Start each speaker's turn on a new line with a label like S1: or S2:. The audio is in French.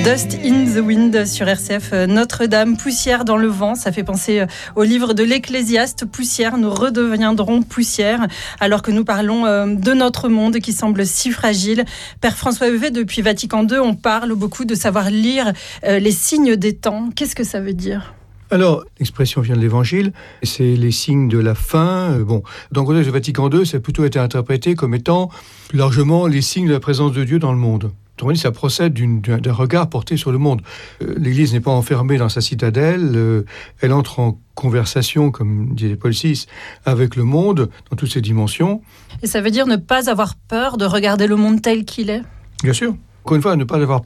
S1: Dust in the Wind sur RCF. Notre-Dame, poussière dans le vent, ça fait penser au livre de l'Ecclésiaste. Poussière, nous redeviendrons poussière, alors que nous parlons de notre monde qui semble si fragile. Père François Heuvet, depuis Vatican II, on parle beaucoup de savoir lire les signes des temps. Qu'est-ce que ça veut dire ?
S2: Alors, l'expression vient de l'Évangile, c'est les signes de la fin. Dans le contexte de Vatican II, ça a plutôt été interprété comme étant largement les signes de la présence de Dieu dans le monde. Autrement dit, ça procède d'un regard porté sur le monde. L'Église n'est pas enfermée dans sa citadelle, elle entre en conversation, comme disait Paul VI, avec le monde dans toutes ses dimensions.
S1: Et ça veut dire ne pas avoir peur de regarder le monde tel qu'il est ?
S2: Bien sûr. Encore une fois, ne pas avoir